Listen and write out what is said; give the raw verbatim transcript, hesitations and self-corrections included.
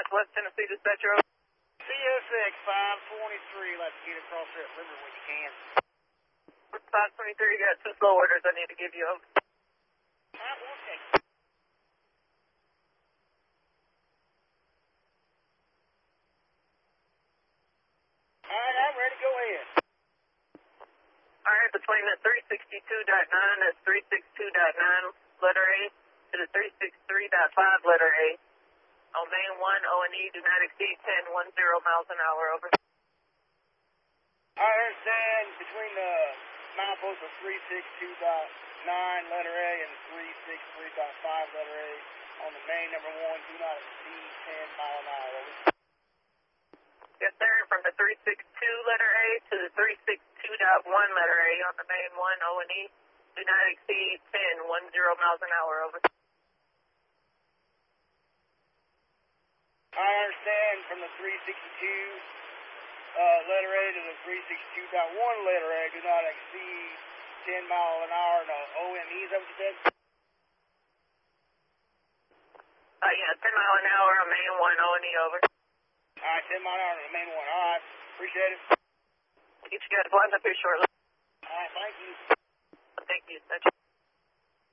West Tennessee Dispatcher. C S X five twenty-three, let's get across that river when you can. five twenty-three, you got two slow orders I need to give you. five one six. Alright, I'm ready, go ahead. Alright, between the three sixty-two point nine, that's three sixty-two point nine, letter A, to the three sixty-three point five, letter A. On main one, O and E, do not exceed ten ten miles an hour, over. I understand between the milepost of three sixty-two point nine, letter A, and three sixty-three point five, letter A, on the main number one, do not exceed ten mile an hour, over. Yes, sir, from the three sixty-two, letter A, to the three sixty-two point one, letter A, on the main one, O and E, do not exceed ten ten miles an hour, over. I understand from the three sixty-two, uh, letter A to the three sixty-two point one, letter A, do not exceed ten mile an hour, no, O M E, is that what you said? Uh, yeah, ten mile an hour on main one, O and E, over. Alright, ten mile an hour on the main one, alright, appreciate it. Get you guys lined up here shortly. Alright, thank you. Thank you, Dispatcher.